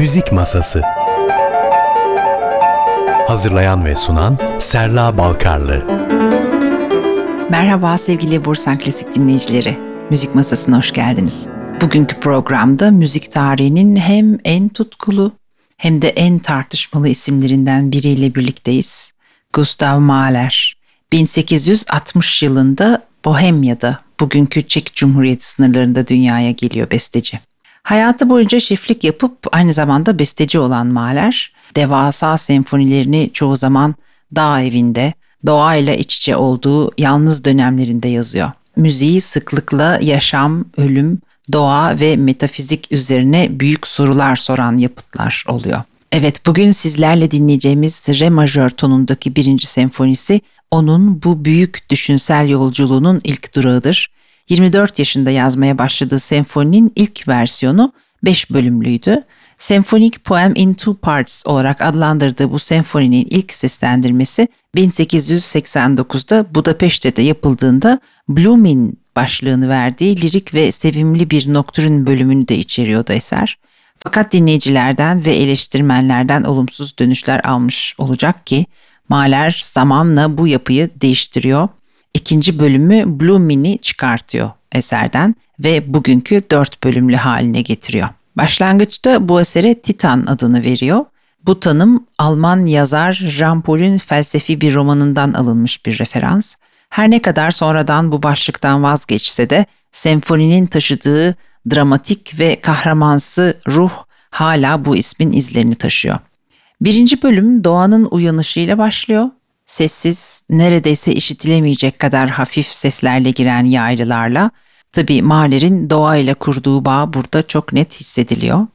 Müzik Masası. Hazırlayan ve sunan Serla Balkarlı. Merhaba sevgili Bursan Klasik dinleyicileri. Müzik Masası'na hoş geldiniz. Bugünkü programda müzik tarihinin hem en tutkulu hem de en tartışmalı isimlerinden biriyle birlikteyiz. Gustav Mahler. 1860 yılında Bohemya'da, bugünkü Çek Cumhuriyeti sınırlarında dünyaya geliyor besteci. Hayatı boyunca şeflik yapıp aynı zamanda besteci olan Mahler, devasa senfonilerini çoğu zaman dağ evinde, doğayla iç içe olduğu yalnız dönemlerinde yazıyor. Müziği sıklıkla yaşam, ölüm, doğa ve metafizik üzerine büyük sorular soran yapıtlar oluyor. Evet, bugün sizlerle dinleyeceğimiz Re majör tonundaki 1. senfonisi onun bu büyük düşünsel yolculuğunun ilk durağıdır. 24 yaşında yazmaya başladığı senfoninin ilk versiyonu 5 bölümlüydü. Symphonic Poem in Two Parts olarak adlandırdığı bu senfoninin ilk seslendirmesi 1889'da Budapeşte'de yapıldığında Bloomin başlığını verdiği lirik ve sevimli bir noktürün bölümünü de içeriyordu eser. Fakat dinleyicilerden ve eleştirmenlerden olumsuz dönüşler almış olacak ki Mahler zamanla bu yapıyı değiştiriyor. İkinci bölümü Bloomin'i çıkartıyor eserden ve bugünkü 4 bölümlü haline getiriyor. Başlangıçta bu esere Titan adını veriyor. Bu tanım Alman yazar Jean Paul'un felsefi bir romanından alınmış bir referans. Her ne kadar sonradan bu başlıktan vazgeçse de senfoninin taşıdığı dramatik ve kahramansı ruh hala bu ismin izlerini taşıyor. 1. bölüm doğanın uyanışıyla başlıyor. Sessiz, neredeyse işitilemeyecek kadar hafif seslerle giren yaylılarla, tabii Mahler'in doğayla kurduğu bağ burada çok net hissediliyor.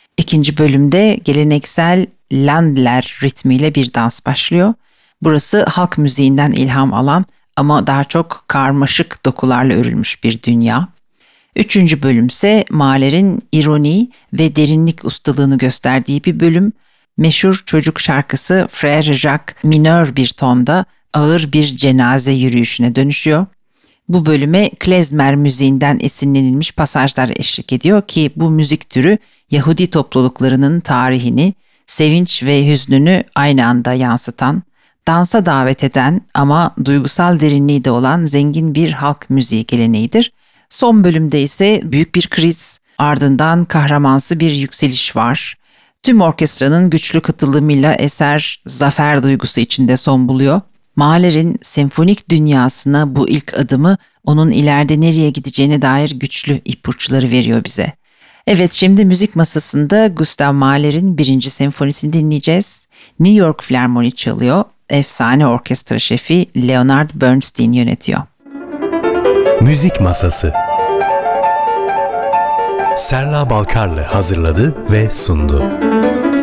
2. bölümde geleneksel Landler ritmiyle bir dans başlıyor. Burası halk müziğinden ilham alan ama daha çok karmaşık dokularla örülmüş bir dünya. 3. bölümse Mahler'in ironi ve derinlik ustalığını gösterdiği bir bölüm. Meşhur çocuk şarkısı Frère Jacques minör bir tonda ağır bir cenaze yürüyüşüne dönüşüyor. Bu bölüme klezmer müziğinden esinlenilmiş pasajlar eşlik ediyor ki bu müzik türü Yahudi topluluklarının tarihini, sevinç ve hüznünü aynı anda yansıtan, dansa davet eden ama duygusal derinliği de olan zengin bir halk müziği geleneğidir. Son bölümde ise büyük bir kriz, ardından kahramansı bir yükseliş var. Tüm orkestranın güçlü katılımıyla eser zafer duygusu içinde son buluyor. Mahler'in senfonik dünyasına bu ilk adımı onun ileride nereye gideceğine dair güçlü ipuçları veriyor bize. Evet, şimdi müzik masasında Gustav Mahler'in 1. senfonisini dinleyeceğiz. New York Filarmoni çalıyor. Efsane orkestra şefi Leonard Bernstein yönetiyor. Müzik Masası. Serla Balkarlı hazırladı ve sundu.